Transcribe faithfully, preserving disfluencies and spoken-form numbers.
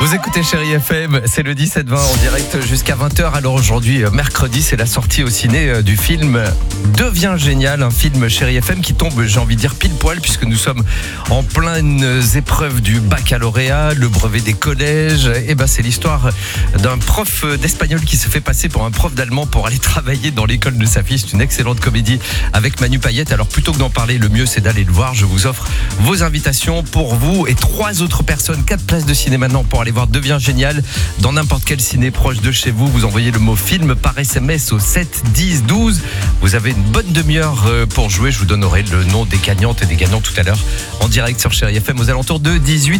Vous écoutez Chérie F M, c'est le dix-sept vingt en direct jusqu'à vingt heures. Alors aujourd'hui, mercredi, c'est la sortie au ciné du film Deviens génial, un film Chérie F M qui tombe, j'ai envie de dire, pile poil, puisque nous sommes en pleines épreuves du baccalauréat, le brevet des collèges. Et ben, c'est l'histoire d'un prof d'espagnol qui se fait passer pour un prof d'allemand pour aller travailler dans l'école de sa fille. C'est une excellente comédie avec Manu Payette. Alors plutôt que d'en parler, le mieux c'est d'aller le voir. Je vous offre vos invitations pour vous et trois autres personnes, quatre places de ciné maintenant pour aller voir Deviens génial dans n'importe quel ciné proche de chez vous. Vous envoyez le mot film par S M S au sept dix douze. Vous avez une bonne demi-heure pour jouer. Je vous donnerai le nom des gagnantes et des gagnants tout à l'heure en direct sur Chérie F M aux alentours de dix-huit